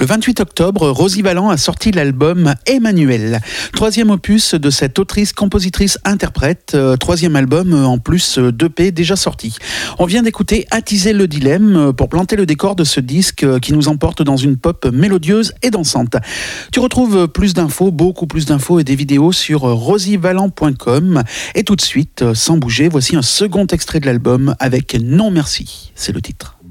Le 28 octobre, Rosie Valland a sorti l'album Emmanuel, troisième opus de cette autrice, compositrice, interprète, troisième album en plus d'EP déjà sorti. On vient d'écouter Attiser le dilemme pour planter le décor de ce disque qui nous emporte dans une pop mélodieuse et dansante. Tu retrouves plus d'infos, beaucoup plus d'infos et des vidéos sur rosievalland.com. Et tout de suite, sans bouger, voici un second extrait de l'album avec Non Merci, c'est le titre.